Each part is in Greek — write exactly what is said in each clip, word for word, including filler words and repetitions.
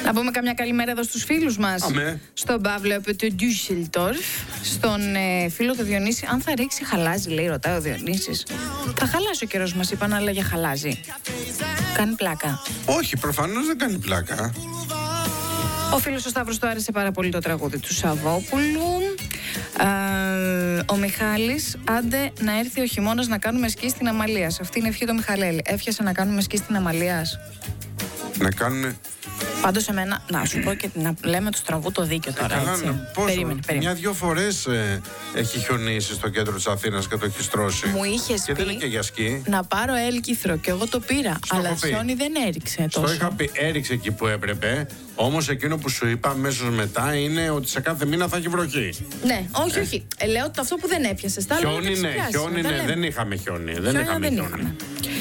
Να πούμε καμιά καλημέρα εδώ στους φίλους μας. Αμέ. Στον Παύλο από το Ντούσελντορφ. Στον ε, φίλο του Διονύση. Αν θα ρίξει χαλάζι, λέει, ρωτάει ο Διονύσης. Θα χαλάσει ο καιρός, μας είπαν, αλλά για χαλάζι. Κάνει πλάκα. Όχι, προφανώς δεν κάνει πλάκα. Ο φίλος ο Σταύρος του άρεσε πάρα πολύ το τραγούδι του Σαββόπουλου. Ε, ο Μιχάλης, άντε να έρθει ο χειμώνας να κάνουμε σκι στην Αμαλίας. Αυτή είναι ευχή του Μιχαλέλη. Έφτιασε να κάνουμε σκι στην Αμαλίας. Να κάνουν. Πάντως εμένα, να σου πω και να λέμε του στραβού το δίκιο τώρα. Καλά, έτσι. πόσο, Περίμενε, περίμενε. Μια-δυο φορές ε, έχει χιονίσει στο κέντρο της Αθήνας και το έχει στρώσει. Μου είχες και πει δεν είναι και για σκι. να πάρω έλκυθρο και εγώ το πήρα. Στο αλλά έχω πει. χιόνι δεν έριξε τόσο. Στο είχα πει, έριξε εκεί που έπρεπε. Όμως εκείνο που σου είπα αμέσως μετά είναι ότι σε κάθε μήνα θα έχει βροχή. Ναι, όχι, όχι. Ε, λέω ότι αυτό που δεν έπιασε. Χιόνι, ναι, χιόνι, ναι. Δεν είχαμε χιόνι. Δεν Χιόνι είχαμε δεν χιόνι. είχαμε.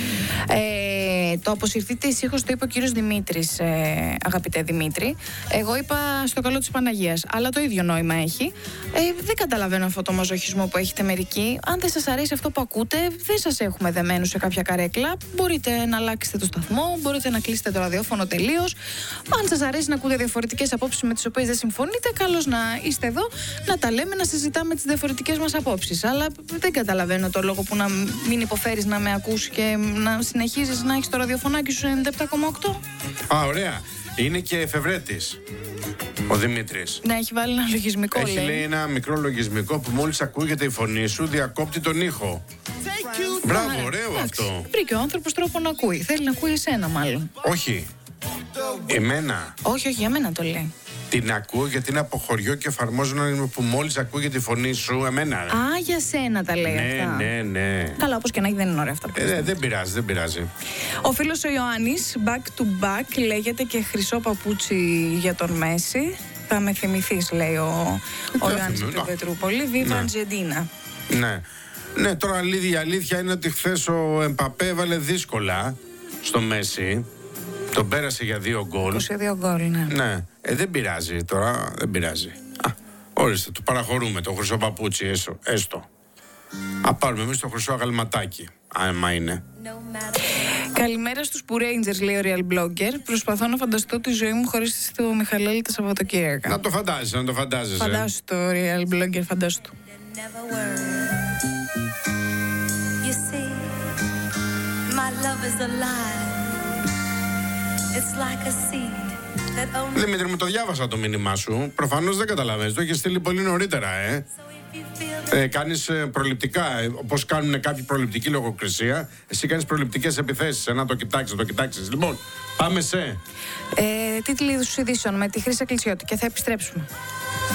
Ε, το αποσυρθείτε ησύχως το είπε ο κύριος Δημήτρης, ε, αγαπητέ Δημήτρη. Εγώ είπα στο καλό της Παναγίας, αλλά το ίδιο νόημα έχει. Ε, δεν καταλαβαίνω αυτό το μαζοχισμό που έχετε μερικοί. Αν δεν σας αρέσει αυτό που ακούτε, δεν σας έχουμε δεμένους σε κάποια καρέκλα. Μπορείτε να αλλάξετε το σταθμό, μπορείτε να κλείσετε το ραδιόφωνο τελείως. Αν σας αρέσει να ακούτε διαφορετικές απόψεις με τις οποίες δεν συμφωνείτε, καλώς να είστε εδώ, να τα λέμε, να συζητάμε τις διαφορετικές μας απόψεις. Αλλά δεν καταλαβαίνω το λόγο που να μην υποφέρεις να με ακούς και να συνεχίζεις να έχεις το ραδιοφωνάκι σου ενενήντα επτά κόμμα οκτώ. Α, ωραία. Είναι και εφευρέτης ο Δημήτρης. Ναι, έχει βάλει ένα λογισμικό, Έχει λέει. λέει ένα μικρό λογισμικό που μόλις ακούγεται η φωνή σου διακόπτει τον ήχο. Μπράβο, Άρα, ωραίο εντάξει, αυτό. βρήκε ο άνθρωπος τρόπο να ακούει. Θέλει να ακούει εσένα, μάλλον. Όχι. Εμένα. Όχι, όχι, για μένα το λέει. Την ακούω γιατί είναι από χωριό και εφαρμόζω έναν που μόλις ακούγεται η φωνή σου. Εμένα. ρε. Α, για σένα τα λέει Ναι, αυτά. ναι, ναι. Καλά, όπως και να έχει, δεν είναι ωραία αυτά. που Ε, λες. δε- δεν πειράζει, δεν πειράζει. Ο φίλος ο Ιωάννης, back to back, λέγεται και χρυσό παπούτσι για τον Μέση. Θα με θυμηθείς, λέει ο, ο θα Ιωάννης από θυμηθώ. την Πετρούπολη. Viva Ναι. Argentina. Ναι. Ναι, τώρα αλήθεια, η αλήθεια είναι ότι χθες ο Εμπαπέ έβαλε δύσκολα στο Μέση. Τον πέρασε για δύο γκολ. είκοσι δύο γκολ, ναι. Ναι. Ε, δεν πειράζει τώρα, δεν πειράζει. Α, ορίστε, του παραχωρούμε το χρυσό παπούτσι, έστω. έστω. Α, πάρουμε εμείς το χρυσό αγαλματάκι, άμα είναι. Καλημέρα στους που Rangers, λέει ο Real Blogger. Προσπαθώ να φανταστώ τη ζωή μου χωρίς το Μιχαλέλη τα Σαββατοκύριακα. Να το φαντάζεσαι, να το φαντάζεσαι. Φαντάσου το Real Blogger, φαντάσου το. Never worry. You see, my love is alive. It's like a seed that only. Δημήτρη, μου το διάβασα το μήνυμά σου. Προφανώς δεν καταλαβαίνεις. Το έχεις στείλει πολύ νωρίτερα, ε. So if you feel ε κάνεις ε, προληπτικά. Ε, όπως κάνουν κάποιοι προληπτική λογοκρισία, εσύ κάνεις προληπτικές επιθέσεις. Ε, να το κοιτάξεις, να το κοιτάξεις. Λοιπόν, πάμε σε. Ε, τίτλοι ειδήσεων με τη Χρύσα Κλεισιώτη και θα επιστρέψουμε.